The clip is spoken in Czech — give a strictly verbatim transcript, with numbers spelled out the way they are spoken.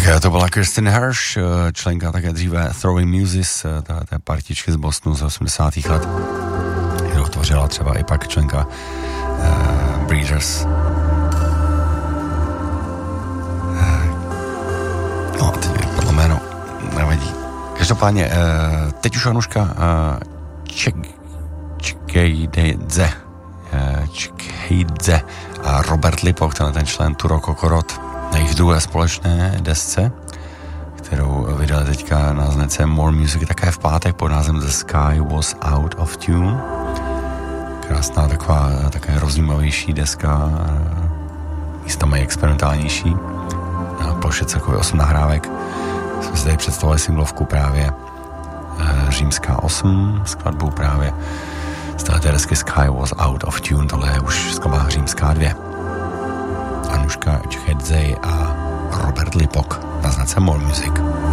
To byla Kirsten Hirsch, členka také dříve Throwing Muses, té partičky z Bostonu z osmdesátých let, kterou tvořila třeba i pak členka uh, Breeders. Uh, no, teď mi podle jméno nevadí. Každopádně, uh, teď už Anuška uh, Ček, Čkejdze, uh, Čkejdze a Robert Lipok, ten, ten člen Turo Kokorot, na jejich druhé společné desce, kterou vydali teďka na značce More Music, také v pátek pod názvem The Sky Was Out of Tune. Krásná taková, také rozjímavější deska, místami experimentálnější. Na ploše celkově osm nahrávek. Jsme si tady představili singlovku právě Římská osm, skladbu právě z této desky Sky Was Out of Tune, tohle je už skladba Římská dvě. Anuška Čchedzej a Robert Lipok na značce More Music.